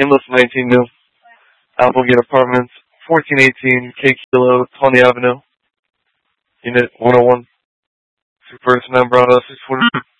Inlet 19 New, Applegate Apartments, 1418 K Kilo, Tawny Avenue, Unit 101, 2 Bravo 640.